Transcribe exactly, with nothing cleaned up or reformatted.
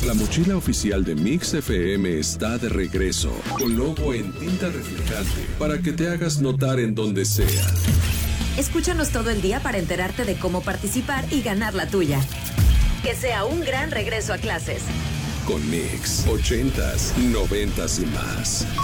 La mochila oficial de Mix F M está de regreso, con logo en tinta reflejante, para que te hagas notar en donde sea. Escúchanos todo el día para enterarte de cómo participar y ganar la tuya. Que sea un gran regreso a clases. Con Mix, ochentas, noventas y más.